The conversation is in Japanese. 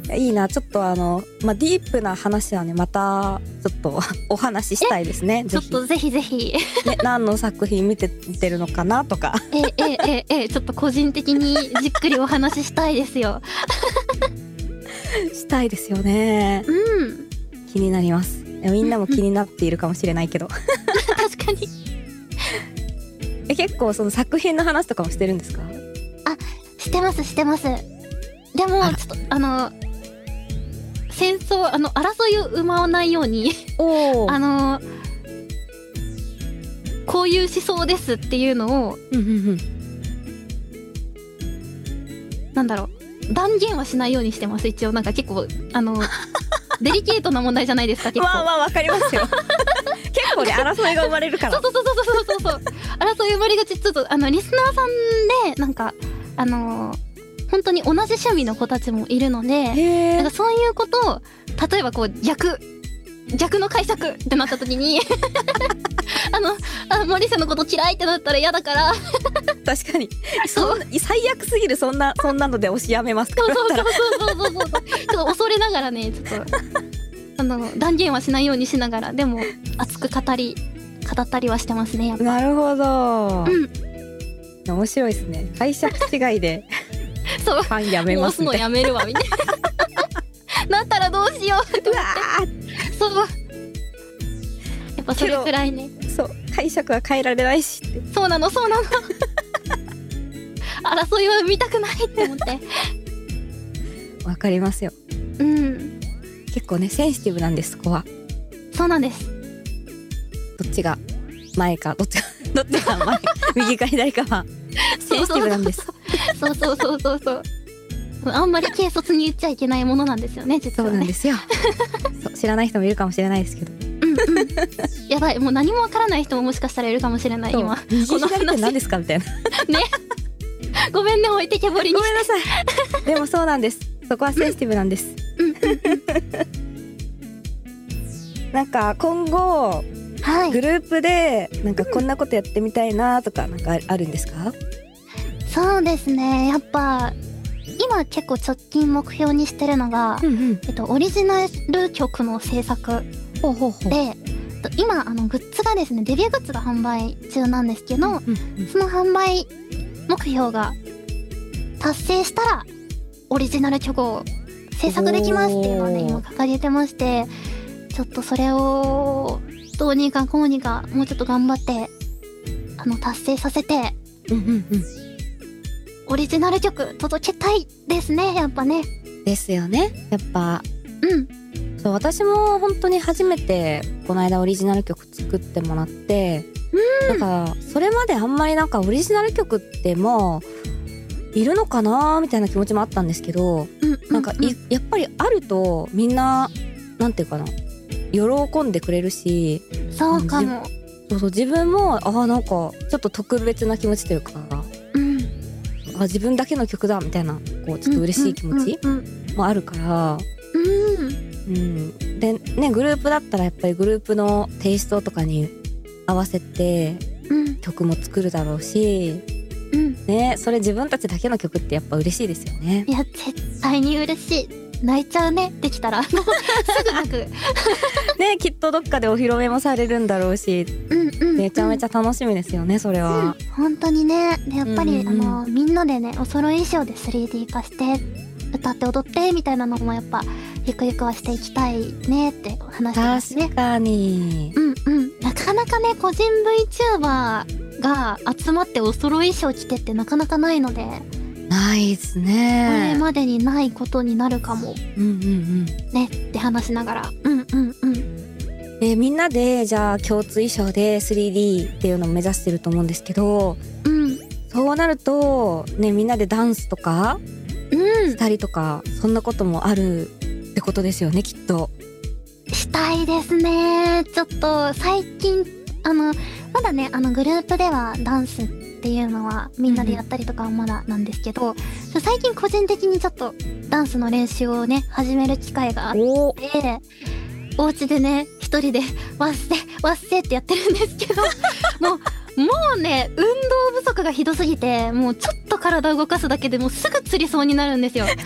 いいな。ちょっとディープな話はね、またちょっとお話ししたいですね。 ちょっとぜひぜひね、何の作品見てるのかなとかちょっと個人的にじっくりお話ししたいですよしたいですよね。気になります。みんなも気になっているかもしれないけど確かに結構その作品の話とかもしてるんですか？ してますしてます。でもちょっと戦争争いを生まないようにこういう思想ですっていうのをなんだろう、断言はしないようにしてます。一応なんか結構デリケートな問題じゃないですか。結構まあわかりますよ結構ね争いが生まれるからそう争い生まれがち。ちょっとリスナーさんでなんか本当に同じ趣味の子たちもいるので、なんかそういうことを例えばこう逆の解釈ってなった時にマリセのこと嫌いってなったら嫌だから確かに最悪すぎる。そんなので推しやめますから。 そうちょっと恐れながらね、ちょっと断言はしないようにしながら、でも熱く語ったりはしてますね、やっぱ。 なるほど。面白いですね。解釈違いでそうファンやめますもう押すのやめるわみたいななったらどうしようって思ってそうやっぱそれくらいね。 そう解釈は変えられないしってそうなの争いは見たくないって思ってわかりますよ。結構ねセンシティブなんです、そこは。そうなんです。どっちが前かどっちが前右か左かはセンシティブなんです。そうあんまり軽率に言っちゃいけないものなんですよね、実はね。そうなんですよそう知らない人もいるかもしれないですけどやばい、もう何もわからない人ももしかしたらいるかもしれない。今右左って何ですかみたいなねごめんね、置いてけぼりにして。 ごめんなさいでもそうなんです。そこはセンシティブなんですなんか今後グループでなんかこんなことやってみたいなとかなんかあるんですか？ そうですね、やっぱ今結構直近目標にしてるのが、オリジナル曲の制作で、今グッズがですね、デビューグッズが販売中なんですけど、その販売目標が達成したらオリジナル曲を制作できますっていうのをね、今掲げてまして、ちょっとそれをどうにかこうにかもうちょっと頑張って達成させて、オリジナル曲届けたいですね、やっぱね。 ですよね、やっぱ。そう、私も本当に初めてこの間オリジナル曲作ってもらって、なんかそれまであんまりなんかオリジナル曲ってもういるのかなみたいな気持ちもあったんですけど、なんかやっぱりあるとみんななんていうかな、喜んでくれるし、 そうかも。 そう自分もなんかちょっと特別な気持ちというか、自分だけの曲だみたいな、こうちょっと嬉しい気持ちもあるから、でね、グループだったらやっぱりグループのテイストとかに合わせて曲も作るだろうし、ね、それ自分たちだけの曲ってやっぱ嬉しいですよね。 いや絶対に嬉しい。泣いちゃうね、できたらすぐ泣くね、きっとどっかでお披露目もされるんだろうし、めちゃめちゃ楽しみですよね、それは。 本当にね。でやっぱり、みんなでね、お揃い衣装で 3D 化して歌って踊ってみたいなのもやっぱゆくゆくはしていきたいねって話してますね。 確かに。 なかなかね、個人 VTuber が集まってお揃い衣装着てってなかなかないので、 ないですね。 これまでにないことになるかもねって話しながら、 みんなでじゃあ共通衣装で 3D っていうのを目指してると思うんですけど、そうなるとね、みんなでダンスとかしたりとか、そんなこともあるってことですよね、きっと。 したいですね。ちょっと最近まだね、グループではダンスっていうのはみんなでやったりとかはまだなんですけど、最近個人的にちょっとダンスの練習をね始める機会があって、お家でね一人でわっせってやってるんですけどもうね、運動不足がひどすぎて、もうちょっと体動かすだけでもうすぐつりそうになるんですよ